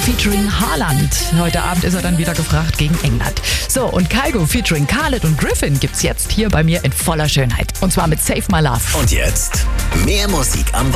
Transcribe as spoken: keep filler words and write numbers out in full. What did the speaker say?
featuring Haaland. Heute Abend ist er dann wieder gefragt gegen England. So, und Kygo featuring Khaled und Griffin gibt's jetzt hier bei mir in voller Schönheit. Und zwar mit Save My Love. Und jetzt mehr Musik am